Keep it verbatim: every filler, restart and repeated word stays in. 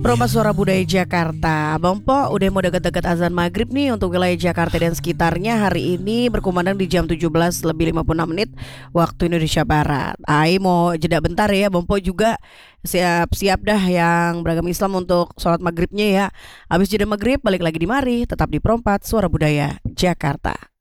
Perompak Suara Budaya Jakarta. Bang Po, udah mau deket-deket azan maghrib nih untuk wilayah Jakarta dan sekitarnya. Hari ini berkumandang di jam tujuh belas lebih lima puluh enam menit waktu Indonesia Barat. Ai mau jeda bentar ya, Bang Po juga siap-siap dah yang beragam Islam untuk sholat maghribnya ya. Habis jeda maghrib balik lagi di mari, tetap di Perompak Suara Budaya Jakarta.